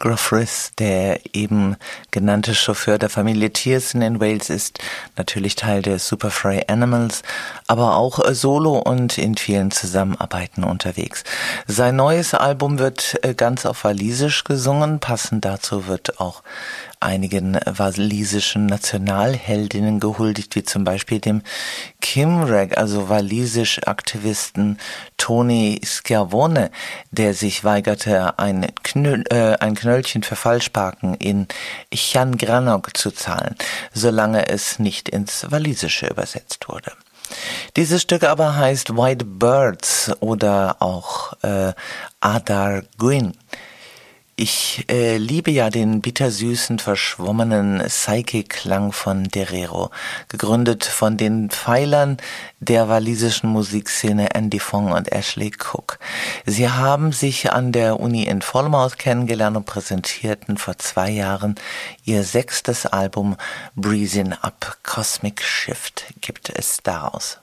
Gruff Rhys, der eben genannte Chauffeur der Familie Thiessen in Wales, ist natürlich Teil der Superfry Animals, aber auch solo und in vielen Zusammenarbeiten unterwegs. Sein neues Album wird ganz auf Walisisch gesungen, passend dazu wird auch einigen walisischen Nationalheldinnen gehuldigt, wie zum Beispiel dem Cymraeg, also walisisch-Aktivisten Tony Schiavone, der sich weigerte, ein Knöllchen für Falschparken in Llangranog zu zahlen, solange es nicht ins Walisische übersetzt wurde. Dieses Stück aber heißt White Birds oder auch Adar Gwyn. Ich liebe ja den bittersüßen, verschwommenen Psyche-Klang von Derero, gegründet von den Pfeilern der walisischen Musikszene Andy Fong und Ashley Cook. Sie haben sich an der Uni in Falmouth kennengelernt und präsentierten vor 2 Jahren ihr 6. Album Breezing Up. Cosmic Shift gibt es daraus.